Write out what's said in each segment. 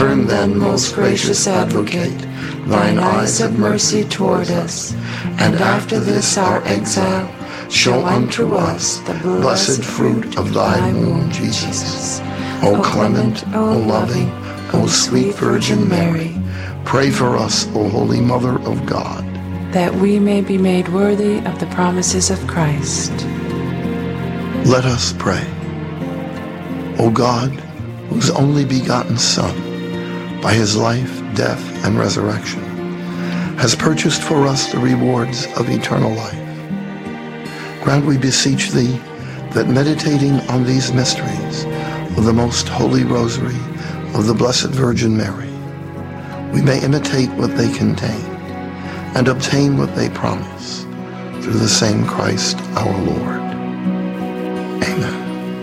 Turn then, most gracious Advocate, thine eyes of mercy toward us, and after this our exile, show unto us the blessed fruit of thy womb, Jesus. O clement, O loving, O sweet Virgin Mary, pray for us, O Holy Mother of God, that we may be made worthy of the promises of Christ. Let us pray. O God, whose only begotten Son, by his life, death, and resurrection, has purchased for us the rewards of eternal life, grant, we beseech thee, that meditating on these mysteries of the most holy rosary of the Blessed Virgin Mary, we may imitate what they contain and obtain what they promise, through the same Christ our Lord. Amen.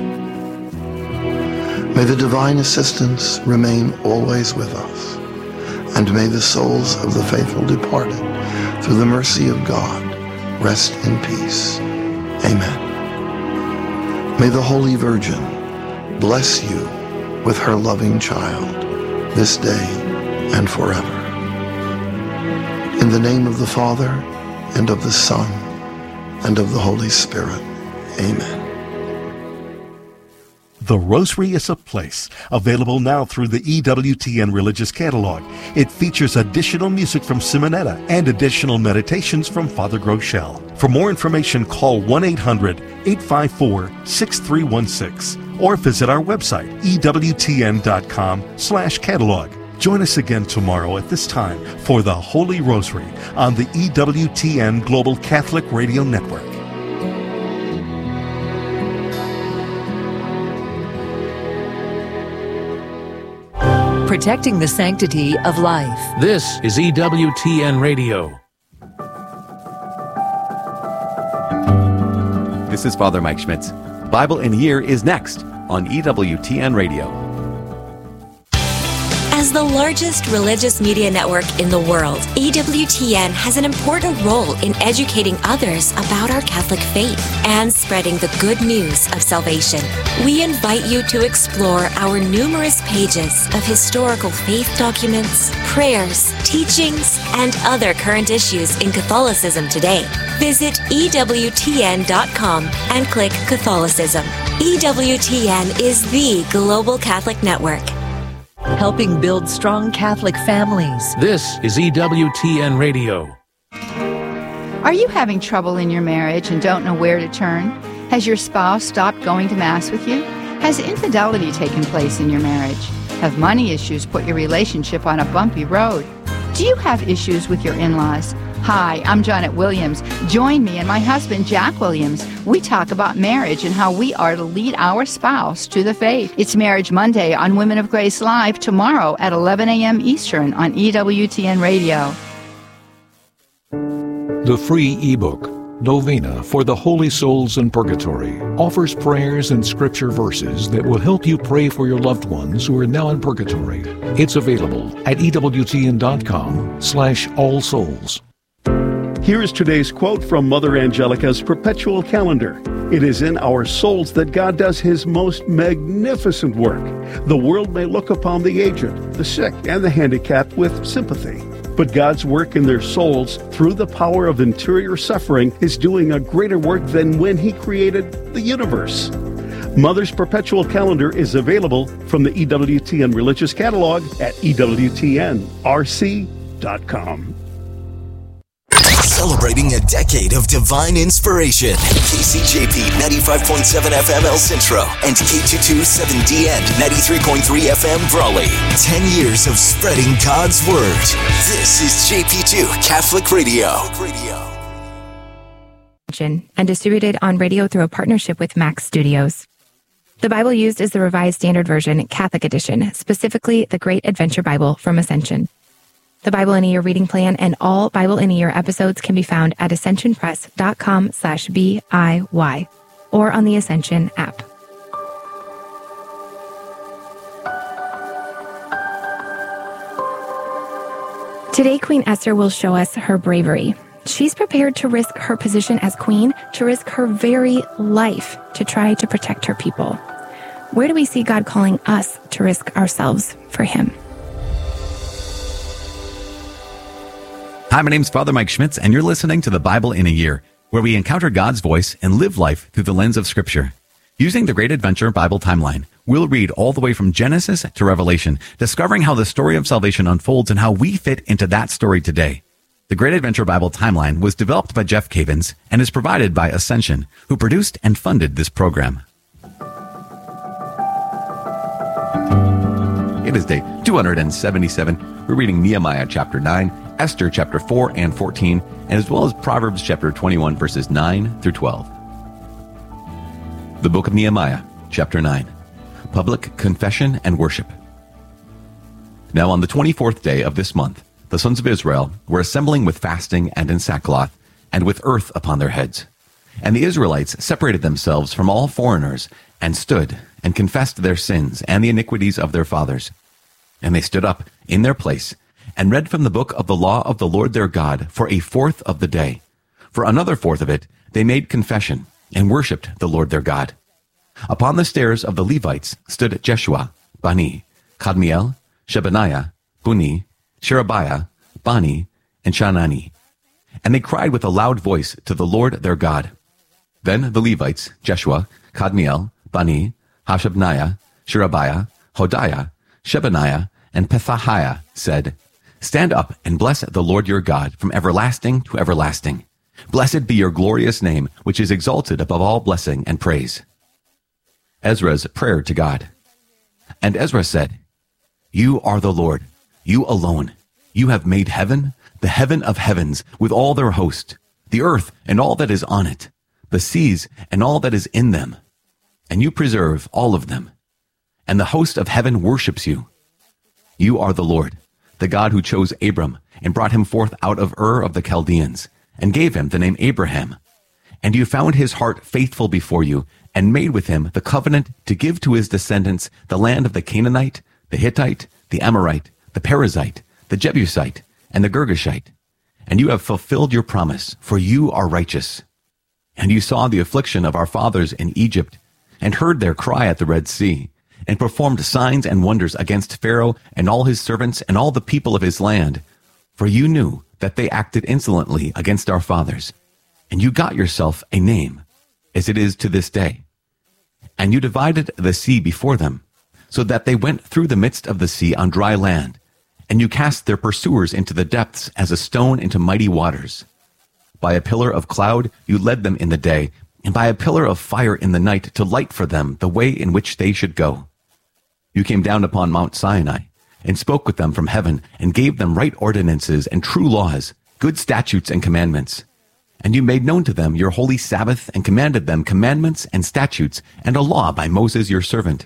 May the divine assistance remain always with us, and may the souls of the faithful departed, through the mercy of God, rest in peace. Amen. May the Holy Virgin bless you with her loving child, this day and forever. In the name of the Father, and of the Son, and of the Holy Spirit. Amen. The Rosary is a Place, available now through the EWTN Religious Catalog. It features additional music from Simonetta and additional meditations from Father Groeschel. For more information, call 1-800-854-6316 or visit our website, ewtn.com/catalog. Join us again tomorrow at this time for the Holy Rosary on the EWTN Global Catholic Radio Network. Protecting the sanctity of life. This is EWTN Radio. This is Father Mike Schmitz. Bible in a Year is next on EWTN Radio. As the largest religious media network in the world, EWTN has an important role in educating others about our Catholic faith and spreading the good news of salvation. We invite you to explore our numerous pages of historical faith documents, prayers, teachings, and other current issues in Catholicism today. Visit EWTN.com and click Catholicism. EWTN is the global Catholic network, helping build strong Catholic families. This is EWTN Radio. Are you having trouble in your marriage and don't know where to turn? Has your spouse stopped going to Mass with you? Has infidelity taken place in your marriage? Have money issues put your relationship on a bumpy road? Do you have issues with your in-laws? Hi, I'm Janet Williams. Join me and my husband, Jack Williams. We talk about marriage and how we are to lead our spouse to the faith. It's Marriage Monday on Women of Grace Live tomorrow at 11 a.m. Eastern on EWTN Radio. The free ebook, Novena for the Holy Souls in Purgatory, offers prayers and scripture verses that will help you pray for your loved ones who are now in purgatory. It's available at EWTN.com/allsouls. Here is today's quote from Mother Angelica's Perpetual Calendar. It is in our souls that God does his most magnificent work. The world may look upon the aged, the sick, and the handicapped with sympathy. But God's work in their souls, through the power of interior suffering, is doing a greater work than when he created the universe. Mother's Perpetual Calendar is available from the EWTN Religious Catalog at EWTNRC.com. Celebrating a decade of divine inspiration. KCJP 95.7 FM El Centro and K227DN 93.3 FM Brawley. 10 years of spreading God's Word. This is JP2 Catholic Radio. And distributed on radio through a partnership with Max Studios. The Bible used is the Revised Standard Version, Catholic Edition, specifically the Great Adventure Bible from Ascension. The Bible in a Year reading plan and all Bible in a Year episodes can be found at ascensionpress.com/BIY or on the Ascension app. Today, Queen Esther will show us her bravery. She's prepared to risk her position as queen, to risk her very life to try to protect her people. Where do we see God calling us to risk ourselves for him? Hi, my name's Father Mike Schmitz, and you're listening to the Bible in a Year, where we encounter God's voice and live life through the lens of Scripture. Using the Great Adventure Bible Timeline, we'll read all the way from Genesis to Revelation, discovering how the story of salvation unfolds and how we fit into that story today. The Great Adventure Bible Timeline was developed by Jeff Cavins and is provided by Ascension, who produced and funded this program. It is day 277. We're reading Nehemiah chapter 9, Esther chapter 4 and 14, and as well as Proverbs chapter 21, verses 9 through 12. The book of Nehemiah, chapter 9, Public Confession and Worship. Now on the 24th day of this month, the sons of Israel were assembling with fasting and in sackcloth, and with earth upon their heads. And the Israelites separated themselves from all foreigners, and stood, and confessed their sins and the iniquities of their fathers. And they stood up in their place, and read from the book of the law of the Lord their God for a fourth of the day. For another fourth of it they made confession, and worshipped the Lord their God. Upon the stairs of the Levites stood Jeshua, Bani, Kadmiel, Shebaniah, Buni, Sherebiah, Bani, and Shanani. And they cried with a loud voice to the Lord their God. Then the Levites, Jeshua, Kadmiel, Bani, Hashabniah, Sherebiah, Hodiah, Shebaniah, and Pethahiah said, Stand up and bless the Lord your God from everlasting to everlasting. Blessed be your glorious name, which is exalted above all blessing and praise. Ezra's prayer to God. And Ezra said, You are the Lord, you alone. You have made heaven, the heaven of heavens, with all their host, the earth and all that is on it, the seas and all that is in them. And you preserve all of them. And the host of heaven worships you. You are the Lord, the God who chose Abram and brought him forth out of Ur of the Chaldeans, and gave him the name Abraham. And you found his heart faithful before you, and made with him the covenant to give to his descendants the land of the Canaanite, the Hittite, the Amorite, the Perizzite, the Jebusite, and the Girgashite. And you have fulfilled your promise, for you are righteous. And you saw the affliction of our fathers in Egypt, and heard their cry at the Red Sea, and performed signs and wonders against Pharaoh and all his servants and all the people of his land. For you knew that they acted insolently against our fathers. And you got yourself a name, as it is to this day. And you divided the sea before them, so that they went through the midst of the sea on dry land. And you cast their pursuers into the depths as a stone into mighty waters. By a pillar of cloud you led them in the day, and by a pillar of fire in the night to light for them the way in which they should go. You came down upon Mount Sinai, and spoke with them from heaven, and gave them right ordinances and true laws, good statutes and commandments. And you made known to them your holy Sabbath, and commanded them commandments and statutes, and a law by Moses your servant.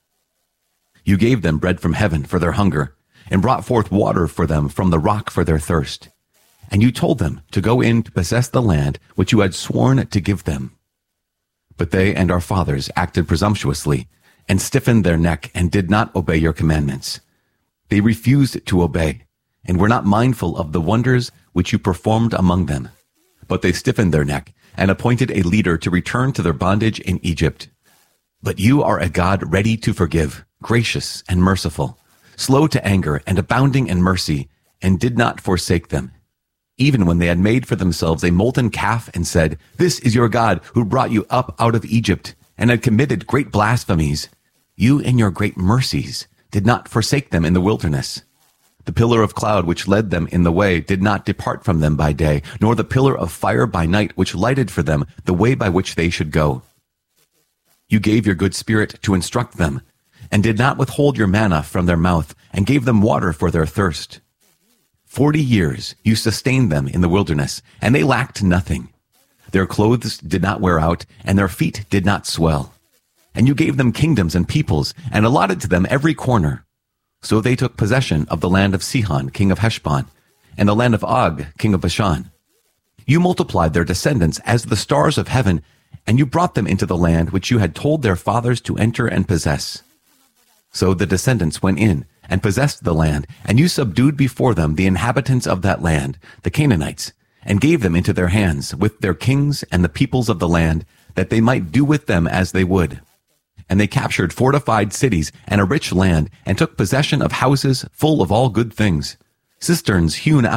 You gave them bread from heaven for their hunger, and brought forth water for them from the rock for their thirst. And you told them to go in to possess the land which you had sworn to give them. But they and our fathers acted presumptuously, and stiffened their neck, and did not obey your commandments. They refused to obey, and were not mindful of the wonders which you performed among them. But they stiffened their neck, and appointed a leader to return to their bondage in Egypt. But you are a God ready to forgive, gracious and merciful, slow to anger, and abounding in mercy, and did not forsake them. Even when they had made for themselves a molten calf, and said, This is your God, who brought you up out of Egypt, and had committed great blasphemies, you in your great mercies did not forsake them in the wilderness. The pillar of cloud which led them in the way did not depart from them by day, nor the pillar of fire by night which lighted for them the way by which they should go. You gave your good spirit to instruct them, and did not withhold your manna from their mouth, and gave them water for their thirst. 40 years you sustained them in the wilderness, and they lacked nothing. Their clothes did not wear out, and their feet did not swell. And you gave them kingdoms and peoples, and allotted to them every corner. So they took possession of the land of Sihon, king of Heshbon, and the land of Og, king of Bashan. You multiplied their descendants as the stars of heaven, and you brought them into the land which you had told their fathers to enter and possess. So the descendants went in and possessed the land, and you subdued before them the inhabitants of that land, the Canaanites, and gave them into their hands with their kings and the peoples of the land, that they might do with them as they would. And they captured fortified cities and a rich land, and took possession of houses full of all good things, cisterns hewn out,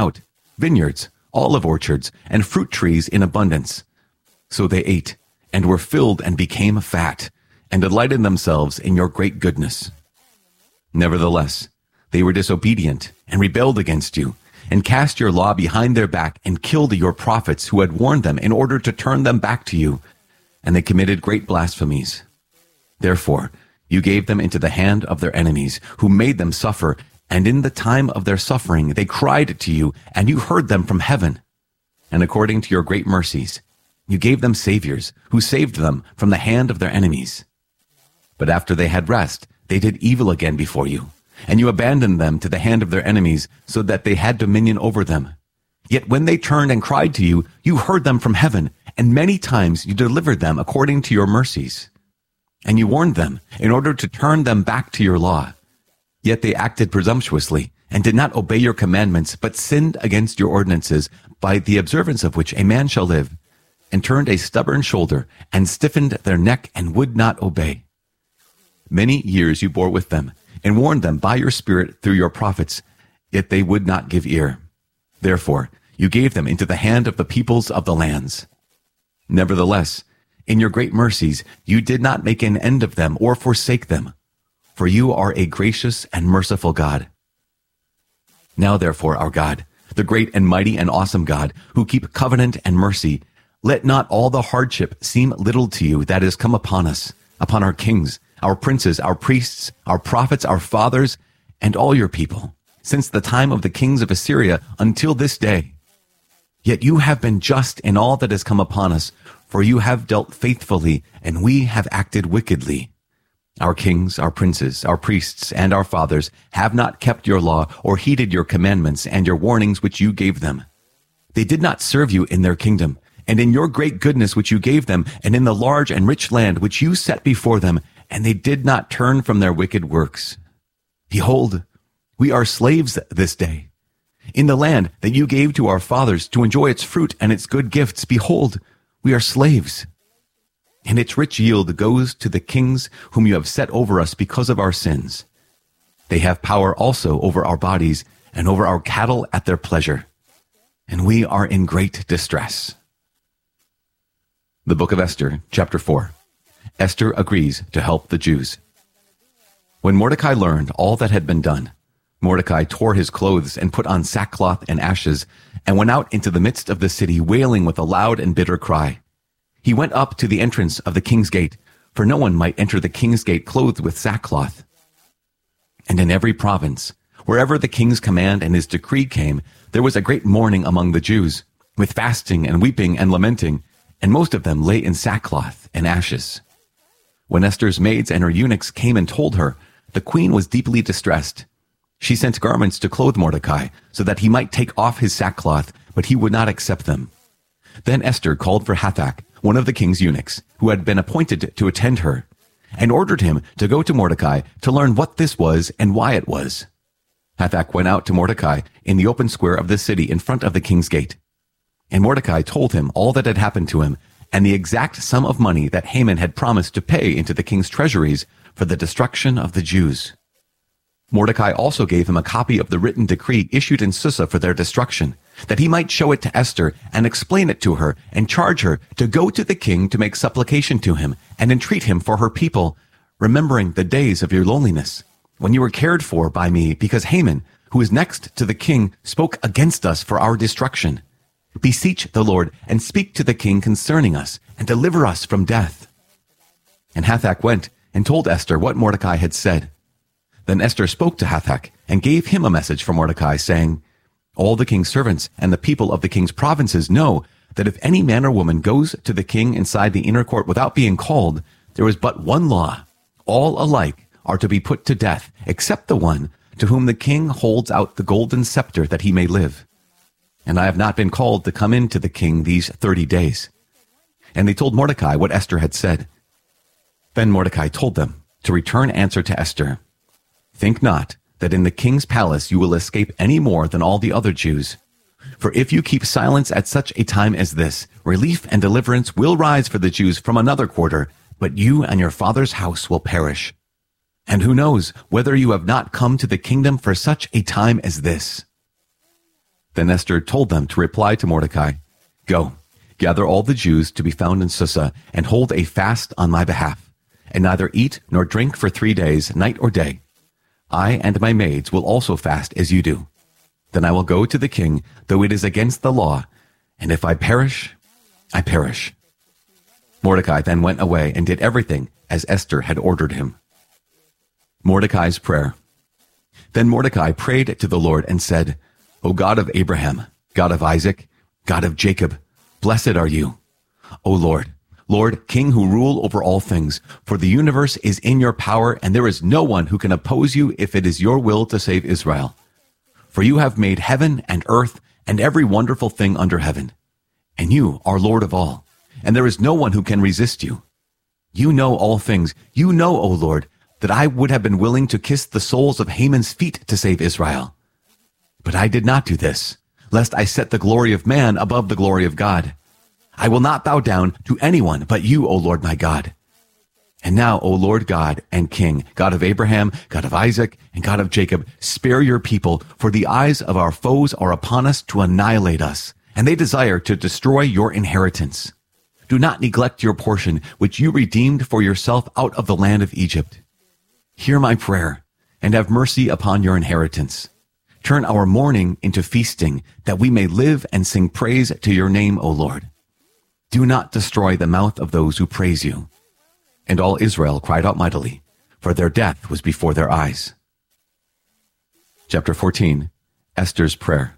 vineyards, olive orchards, and fruit trees in abundance. So they ate, and were filled and became fat, and delighted themselves in your great goodness. Nevertheless, they were disobedient, and rebelled against you, and cast your law behind their back, and killed your prophets who had warned them in order to turn them back to you, and they committed great blasphemies. Therefore, you gave them into the hand of their enemies, who made them suffer, and in the time of their suffering they cried to you, and you heard them from heaven. And according to your great mercies, you gave them saviors, who saved them from the hand of their enemies. But after they had rest, they did evil again before you, and you abandoned them to the hand of their enemies, so that they had dominion over them. Yet when they turned and cried to you, you heard them from heaven, and many times you delivered them according to your mercies. And you warned them in order to turn them back to your law. Yet they acted presumptuously, and did not obey your commandments, but sinned against your ordinances, by the observance of which a man shall live, and turned a stubborn shoulder, and stiffened their neck, and would not obey. Many years you bore with them, and warned them by your Spirit through your prophets, yet they would not give ear. Therefore, you gave them into the hand of the peoples of the lands. Nevertheless, in your great mercies, you did not make an end of them or forsake them, for you are a gracious and merciful God. Now therefore, our God, the great and mighty and awesome God, who keep covenant and mercy, let not all the hardship seem little to you that has come upon us, upon our kings, our princes, our priests, our prophets, our fathers, and all your people, since the time of the kings of Assyria until this day. Yet you have been just in all that has come upon us, for you have dealt faithfully, and we have acted wickedly. Our kings, our princes, our priests, and our fathers have not kept your law or heeded your commandments and your warnings which you gave them. They did not serve you in their kingdom, and in your great goodness which you gave them, and in the large and rich land which you set before them, and they did not turn from their wicked works. Behold, we are slaves this day. In the land that you gave to our fathers to enjoy its fruit and its good gifts, behold, we are slaves. And its rich yield goes to the kings whom you have set over us because of our sins. They have power also over our bodies and over our cattle at their pleasure. And we are in great distress. The Book of Esther, chapter 4. Esther agrees to help the Jews. When Mordecai learned all that had been done, Mordecai tore his clothes and put on sackcloth and ashes, and went out into the midst of the city, wailing with a loud and bitter cry. He went up to the entrance of the king's gate, for no one might enter the king's gate clothed with sackcloth. And in every province, wherever the king's command and his decree came, there was a great mourning among the Jews, with fasting and weeping and lamenting, and most of them lay in sackcloth and ashes. When Esther's maids and her eunuchs came and told her, the queen was deeply distressed. She sent garments to clothe Mordecai, so that he might take off his sackcloth, but he would not accept them. Then Esther called for Hathach, one of the king's eunuchs, who had been appointed to attend her, and ordered him to go to Mordecai to learn what this was and why it was. Hathach went out to Mordecai in the open square of the city in front of the king's gate. And Mordecai told him all that had happened to him, and the exact sum of money that Haman had promised to pay into the king's treasuries for the destruction of the Jews. Mordecai also gave him a copy of the written decree issued in Susa for their destruction, that he might show it to Esther and explain it to her and charge her to go to the king to make supplication to him and entreat him for her people, remembering the days of your loneliness, when you were cared for by me, because Haman, who is next to the king, spoke against us for our destruction. Beseech the Lord and speak to the king concerning us and deliver us from death. And Hathach went and told Esther what Mordecai had said. Then Esther spoke to Hathach and gave him a message from Mordecai, saying, all the king's servants and the people of the king's provinces know that if any man or woman goes to the king inside the inner court without being called, there is but one law. All alike are to be put to death, except the one to whom the king holds out the golden scepter that he may live. And I have not been called to come in to the king these 30 days. And they told Mordecai what Esther had said. Then Mordecai told them to return answer to Esther. Think not that in the king's palace you will escape any more than all the other Jews. For if you keep silence at such a time as this, relief and deliverance will rise for the Jews from another quarter, but you and your father's house will perish. And who knows whether you have not come to the kingdom for such a time as this? Then Esther told them to reply to Mordecai, "Go, gather all the Jews to be found in Susa, and hold a fast on my behalf, and neither eat nor drink for 3 days, night or day. I and my maids will also fast as you do. Then I will go to the king, though it is against the law, and if I perish, I perish." Mordecai then went away and did everything as Esther had ordered him. Mordecai's prayer. Then Mordecai prayed to the Lord and said, "O God of Abraham, God of Isaac, God of Jacob, blessed are you. O Lord, Lord, King who rule over all things, for the universe is in your power, and there is no one who can oppose you if it is your will to save Israel. For you have made heaven and earth and every wonderful thing under heaven. And you are Lord of all, and there is no one who can resist you. You know all things. You know, O Lord, that I would have been willing to kiss the soles of Haman's feet to save Israel. But I did not do this, lest I set the glory of man above the glory of God. I will not bow down to anyone but you, O Lord my God. And now, O Lord God and King, God of Abraham, God of Isaac, and God of Jacob, spare your people, for the eyes of our foes are upon us to annihilate us, and they desire to destroy your inheritance. Do not neglect your portion, which you redeemed for yourself out of the land of Egypt. Hear my prayer, and have mercy upon your inheritance. Turn our mourning into feasting, that we may live and sing praise to your name, O Lord. Do not destroy the mouth of those who praise you." And all Israel cried out mightily, for their death was before their eyes. Chapter 14. Esther's Prayer.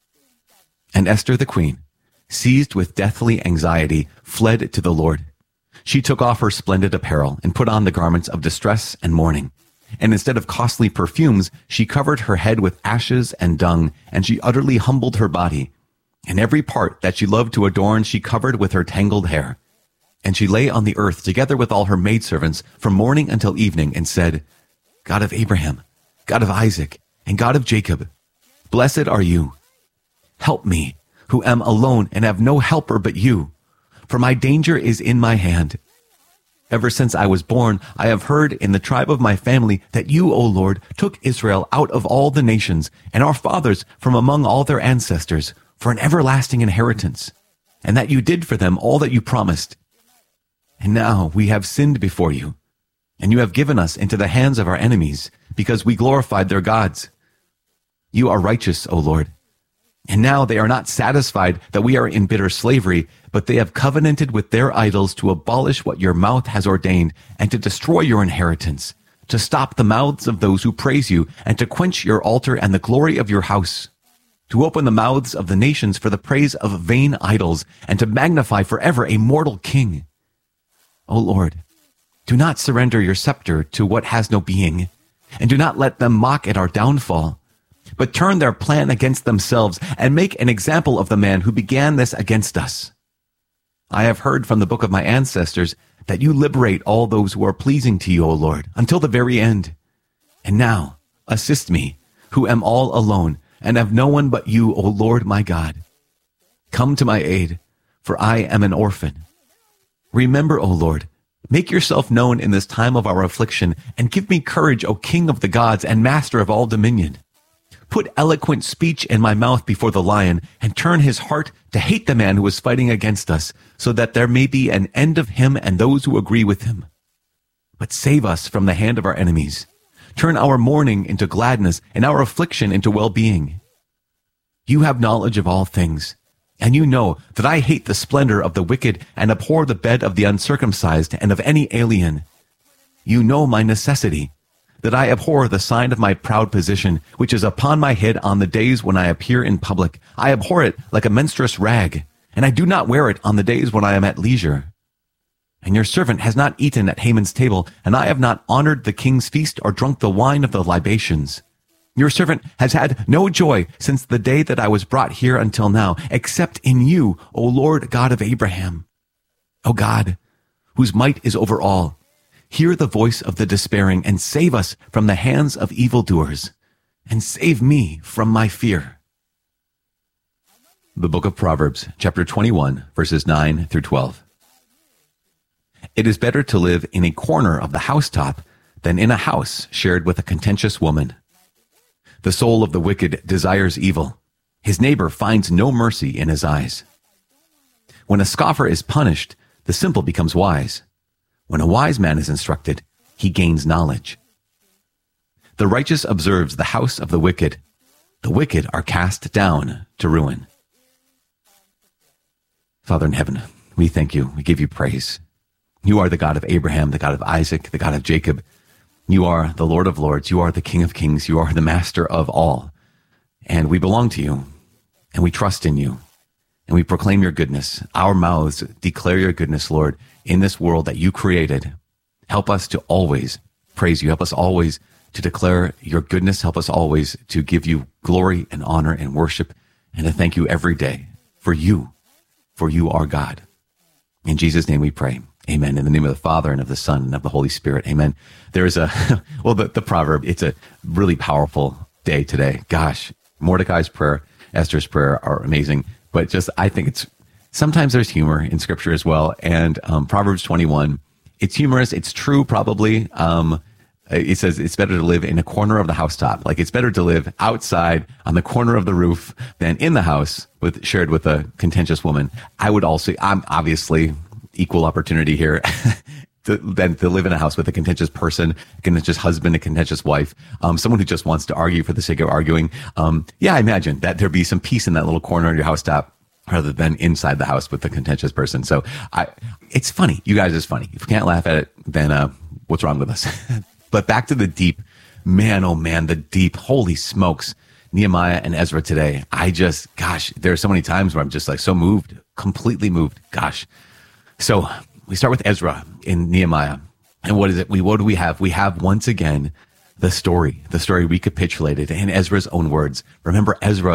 And Esther the queen, seized with deathly anxiety, fled to the Lord. She took off her splendid apparel and put on the garments of distress and mourning. And instead of costly perfumes, she covered her head with ashes and dung, and she utterly humbled her body. And every part that she loved to adorn she covered with her tangled hair. And she lay on the earth together with all her maidservants from morning until evening, and said, "God of Abraham, God of Isaac, and God of Jacob, blessed are you. Help me, who am alone and have no helper but you, for my danger is in my hand. Ever since I was born, I have heard in the tribe of my family that you, O Lord, took Israel out of all the nations, and our fathers from among all their ancestors, for an everlasting inheritance, and that you did for them all that you promised. And now we have sinned before you, and you have given us into the hands of our enemies, because we glorified their gods. You are righteous, O Lord. And now they are not satisfied that we are in bitter slavery, but they have covenanted with their idols to abolish what your mouth has ordained, and to destroy your inheritance, to stop the mouths of those who praise you, and to quench your altar and the glory of your house, to open the mouths of the nations for the praise of vain idols, and to magnify forever a mortal king. O Lord, do not surrender your scepter to what has no being, and do not let them mock at our downfall, but turn their plan against themselves, and make an example of the man who began this against us. I have heard from the book of my ancestors that you liberate all those who are pleasing to you, O Lord, until the very end. And now, assist me, who am all alone, and have no one but you, O Lord my God. Come to my aid, for I am an orphan. Remember, O Lord, make yourself known in this time of our affliction, and give me courage, O King of the gods and Master of all dominion. Put eloquent speech in my mouth before the lion, and turn his heart to hate the man who is fighting against us, so that there may be an end of him and those who agree with him. But save us from the hand of our enemies. Turn our mourning into gladness, and our affliction into well-being. You have knowledge of all things, and you know that I hate the splendor of the wicked, and abhor the bed of the uncircumcised and of any alien. You know my necessity, that I abhor the sign of my proud position, which is upon my head on the days when I appear in public. I abhor it like a menstruous rag, and I do not wear it on the days when I am at leisure. And your servant has not eaten at Haman's table, and I have not honored the king's feast or drunk the wine of the libations. Your servant has had no joy since the day that I was brought here until now, except in you, O Lord God of Abraham. O God, whose might is over all, hear the voice of the despairing, and save us from the hands of evildoers, and save me from my fear. The Book of Proverbs, chapter 21, verses 9 through 12. It is better to live in a corner of the housetop than in a house shared with a contentious woman. The soul of the wicked desires evil, His neighbor finds no mercy in his eyes. When a scoffer is punished, the simple becomes wise. When a wise man is instructed, he gains knowledge. The righteous observes the house of the wicked. The wicked are cast down to ruin. Father in heaven, we thank you. We give you praise. You are the God of Abraham, the God of Isaac, the God of Jacob. You are the Lord of lords. You are the King of kings. You are the master of all. And we belong to you, and we trust in you, and we proclaim your goodness. Our mouths declare your goodness, Lord, in this world that you created. Help us to always praise you. Help us always to declare your goodness. Help us always to give you glory and honor and worship, and to thank you every day for you are God. In Jesus' name we pray. Amen. In the name of the Father and of the Son and of the Holy Spirit. Amen. There is the proverb, it's a really powerful day today. Gosh, Mordecai's prayer, Esther's prayer are amazing, but I think sometimes there's humor in scripture as well. And Proverbs 21, it's humorous. It's true, probably. It says it's better to live in a corner of the housetop. Like, it's better to live outside on the corner of the roof than in the house shared with a contentious woman. I'm obviously equal opportunity here. Than to live in a house with a contentious person, a contentious husband, a contentious wife, someone who just wants to argue for the sake of arguing. I imagine that there'd be some peace in that little corner of your housetop rather than inside the house with the contentious person. So it's funny. You guys, it's funny. If you can't laugh at it, then what's wrong with us? But back to the deep. Man, oh man, the deep. Holy smokes. Nehemiah and Ezra today. There are so many times where I'm just like so moved, completely moved. Gosh. So we start with Ezra in Nehemiah. And what is it? What do we have? We have once again the story recapitulated in Ezra's own words. Remember, Ezra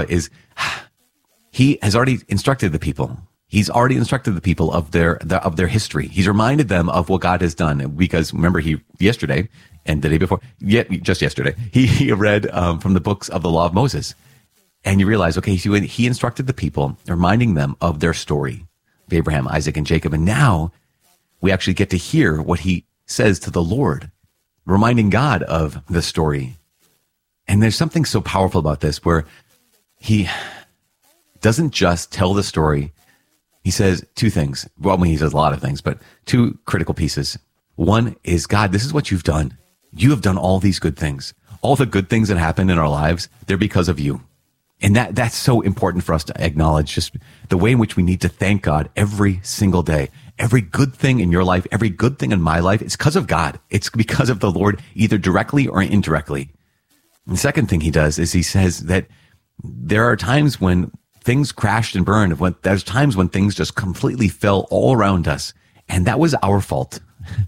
he has already instructed the people. He's already instructed the people of their history. He's reminded them of what God has done. Because remember, yesterday and the day before, just yesterday, he read from the books of the law of Moses. And you realize, okay, he instructed the people, reminding them of their story of Abraham, Isaac, and Jacob. And now we actually get to hear what he says to the Lord, reminding God of the story. And there's something so powerful about this, where he doesn't just tell the story. He says two things. Well, he says a lot of things, but two critical pieces. One is, God, this is what you've done. You have done all these good things. All the good things that happen in our lives, they're because of you. And that's so important for us to acknowledge, just the way in which we need to thank God every single day. Every good thing in your life, every good thing in my life, it's because of God. It's because of the Lord, either directly or indirectly. And the second thing he does is he says that there are times when things crashed and burned. There's times when things just completely fell all around us. And that was our fault.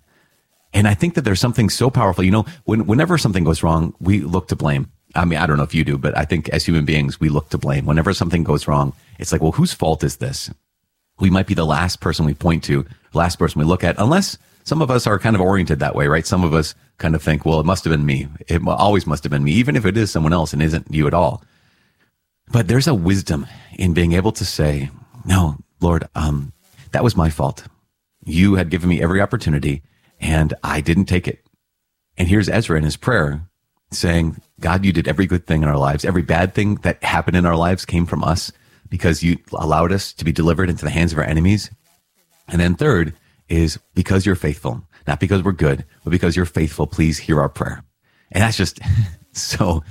And I think that there's something so powerful. Whenever something goes wrong, we look to blame. I mean, I don't know if you do, but I think as human beings, we look to blame. Whenever something goes wrong, it's like, well, whose fault is this? We might be the last person we point to, the last person we look at, unless some of us are kind of oriented that way, right? Some of us kind of think, well, it must have been me. It always must have been me, even if it is someone else and isn't you at all. But there's a wisdom in being able to say, no, Lord, that was my fault. You had given me every opportunity and I didn't take it. And here's Ezra in his prayer saying, God, you did every good thing in our lives. Every bad thing that happened in our lives came from us because you allowed us to be delivered into the hands of our enemies. And then third is because you're faithful, not because we're good, but because you're faithful. Please hear our prayer. And that's just so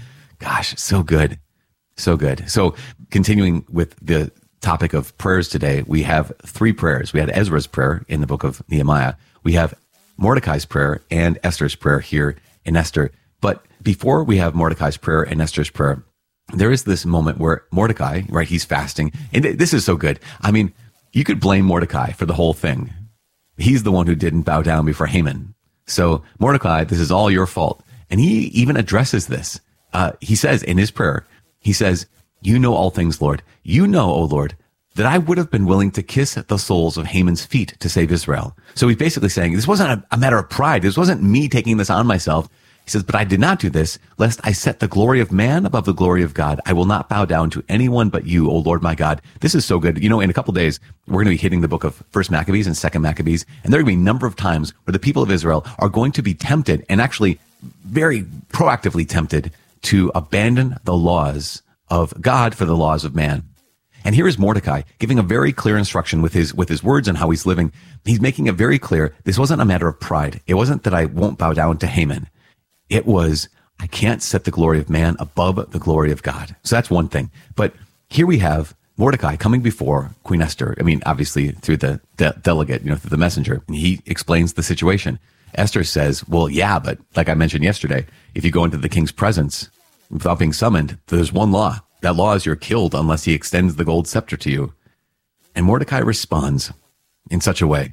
good. So good. So continuing with the topic of prayers today, we have three prayers. We had Ezra's prayer in the book of Nehemiah. We have Mordecai's prayer and Esther's prayer here in Esther. But before we have Mordecai's prayer and Esther's prayer, there is this moment where Mordecai, right, he's fasting. And this is so good. I mean, you could blame Mordecai for the whole thing. He's the one who didn't bow down before Haman. So Mordecai, this is all your fault. And he even addresses this. He says in his prayer, he says, you know all things, Lord. You know, O Lord, that I would have been willing to kiss the soles of Haman's feet to save Israel. So he's basically saying, this wasn't a matter of pride. This wasn't me taking this on myself. He says, but I did not do this, lest I set the glory of man above the glory of God. I will not bow down to anyone but you, O Lord my God. This is so good. You know, in a couple of days, we're going to be hitting the book of 1 Maccabees and 2 Maccabees, and there are going to be a number of times where the people of Israel are going to be tempted, and actually very proactively tempted, to abandon the laws of God for the laws of man. And here is Mordecai giving a very clear instruction with his words and how he's living. He's making it very clear. This wasn't a matter of pride. It wasn't that I won't bow down to Haman. It was, I can't set the glory of man above the glory of God. So that's one thing. But here we have Mordecai coming before Queen Esther. I mean, obviously through the delegate, through the messenger. And he explains the situation. Esther says, well, yeah, but like I mentioned yesterday, if you go into the king's presence without being summoned, there's one law. That law is you're killed unless he extends the gold scepter to you. And Mordecai responds in such a way.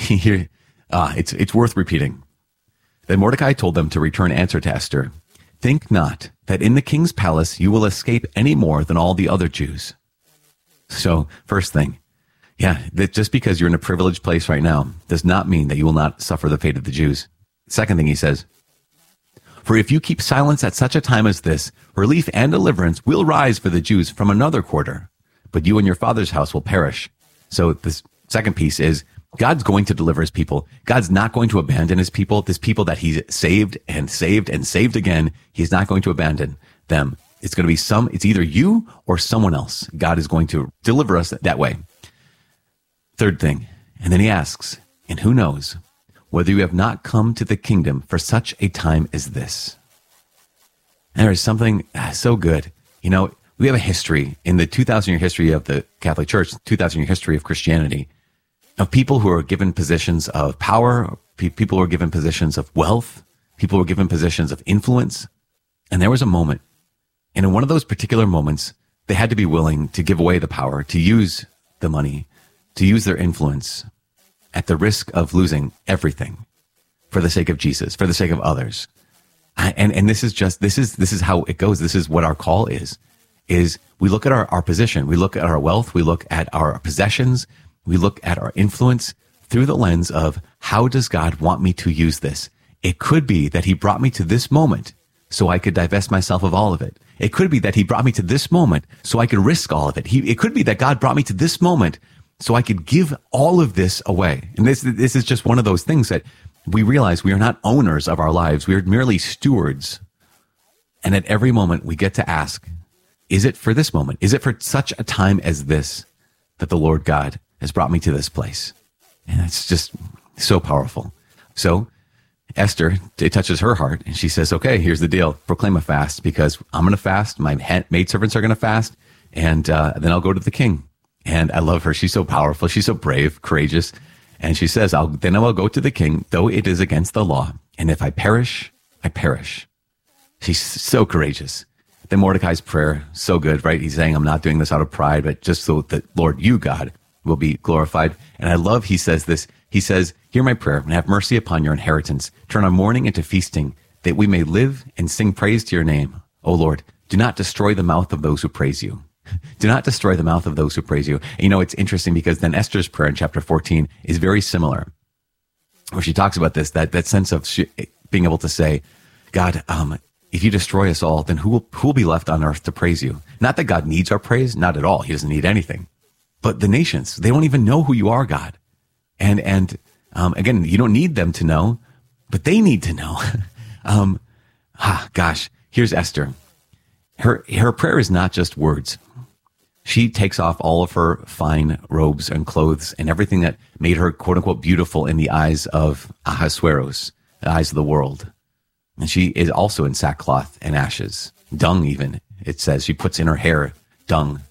It's worth repeating. Then Mordecai told them to return answer to Esther. Think not that in the king's palace you will escape any more than all the other Jews. So, first thing, that just because you're in a privileged place right now does not mean that you will not suffer the fate of the Jews. Second thing he says, for if you keep silence at such a time as this, relief and deliverance will rise for the Jews from another quarter, but you and your father's house will perish. So this second piece is God's going to deliver his people. God's not going to abandon his people. This people that he's saved and saved and saved again, he's not going to abandon them. It's going to be it's either you or someone else. God is going to deliver us that way. Third thing, and then he asks, and who knows whether you have not come to the kingdom for such a time as this. And there is something so good. We have a history in the 2,000-year history of the Catholic Church, 2,000-year history of Christianity, of people who are given positions of power, people who are given positions of wealth, people who are given positions of influence. And there was a moment, and in one of those particular moments, they had to be willing to give away the power, to use the money, to use their influence, at the risk of losing everything for the sake of Jesus, for the sake of others. And this is how it goes. This is what our call is we look at our position. We look at our wealth. We look at our possessions. We look at our influence through the lens of how does God want me to use this? It could be that he brought me to this moment so I could divest myself of all of it. It could be that he brought me to this moment so I could risk all of it. It could be that God brought me to this moment so I could give all of this away. And this is just one of those things that we realize we are not owners of our lives. We are merely stewards. And at every moment we get to ask, is it for this moment? Is it for such a time as this that the Lord God has brought me to this place? And it's just so powerful. So Esther, it touches her heart and she says, okay, here's the deal. Proclaim a fast because I'm going to fast. My maidservants are going to fast. And then I'll go to the king. And I love her. She's so powerful. She's so brave, courageous. And she says, then I will go to the king, though it is against the law. And if I perish, I perish. She's so courageous. Then Mordecai's prayer, so good, right? He's saying, I'm not doing this out of pride, but just so that, Lord, you, God, will be glorified. And I love, he says this. He says, hear my prayer and have mercy upon your inheritance. Turn our mourning into feasting, that we may live and sing praise to your name. O Lord, do not destroy the mouth of those who praise you. Do not destroy the mouth of those who praise you. And it's interesting because then Esther's prayer in chapter 14 is very similar, where she talks about this, that sense of being able to say, God, if you destroy us all, then who will be left on earth to praise you? Not that God needs our praise, not at all. He doesn't need anything. But the nations, they don't even know who you are, God. And again, you don't need them to know, but they need to know. Here's Esther. Her prayer is not just words. She takes off all of her fine robes and clothes and everything that made her, quote unquote, beautiful in the eyes of Ahasuerus, the eyes of the world. And she is also in sackcloth and ashes, dung even, it says. She puts in her hair dung.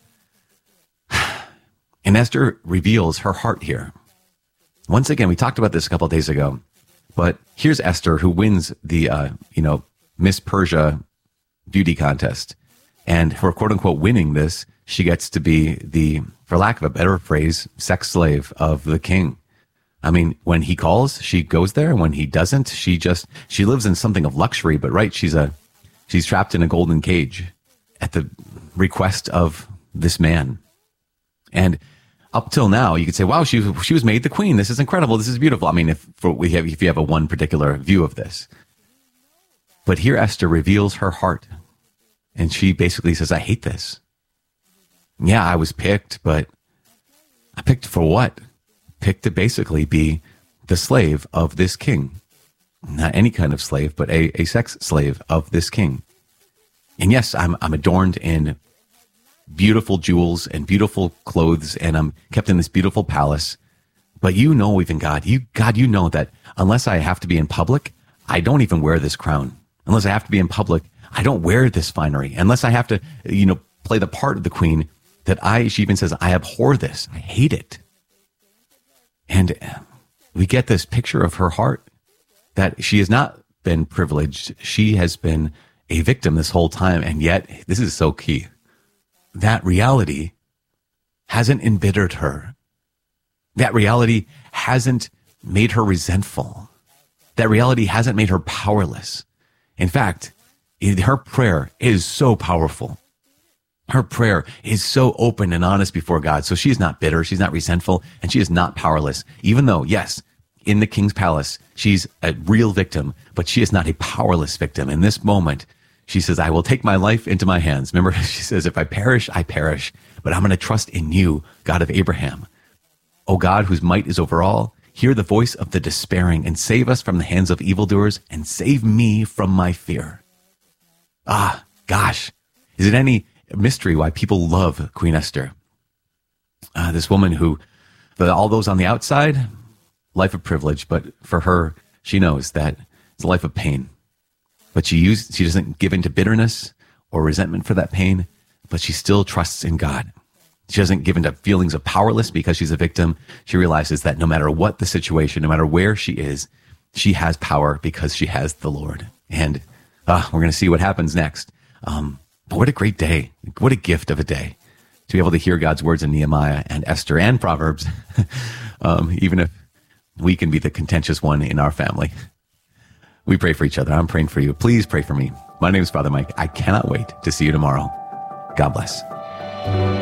And Esther reveals her heart here. Once again, we talked about this a couple of days ago, but here's Esther who wins the, Miss Persia beauty contest. And for quote unquote winning this, she gets to be the, for lack of a better phrase, sex slave of the king. I mean, when he calls, she goes there. When he doesn't, she lives in something of luxury, but right, she's trapped in a golden cage at the request of this man. And up till now, you could say, wow, she was made the queen. This is incredible. This is beautiful. I mean, if you have a one particular view of this. But here Esther reveals her heart. And she basically says, I hate this. Yeah, I was picked, but I picked for what? Picked to basically be the slave of this king. Not any kind of slave, but a sex slave of this king. And yes, I'm adorned in beautiful jewels and beautiful clothes, and I'm kept in this beautiful palace. But you know, even God, you know that unless I have to be in public, I don't even wear this crown. Unless I have to be in public, I don't wear this finery. Unless I have to, play the part of the queen, she even says, I abhor this. I hate it. And we get this picture of her heart, that she has not been privileged. She has been a victim this whole time. And yet, this is so key, that reality hasn't embittered her. That reality hasn't made her resentful. That reality hasn't made her powerless. In fact, her prayer is so powerful. Her prayer is so open and honest before God. So she's not bitter, she's not resentful, and she is not powerless. Even though, yes, in the king's palace, she's a real victim, but she is not a powerless victim. In this moment, she says, I will take my life into my hands. Remember, she says, if I perish, I perish, but I'm going to trust in you, God of Abraham. O God, whose might is over all, hear the voice of the despairing and save us from the hands of evildoers and save me from my fear. Ah, gosh, is it any mystery why people love Queen Esther? This woman who, for all those on the outside, life of privilege, but for her, she knows that it's a life of pain. But she doesn't give in to bitterness or resentment for that pain, but she still trusts in God. She doesn't give in to feelings of powerless because she's a victim. She realizes that no matter what the situation, no matter where she is, she has power because she has the Lord. And we're going to see what happens next. But what a great day. What a gift of a day to be able to hear God's words in Nehemiah and Esther and Proverbs, even if we can be the contentious one in our family. We pray for each other. I'm praying for you. Please pray for me. My name is Father Mike. I cannot wait to see you tomorrow. God bless.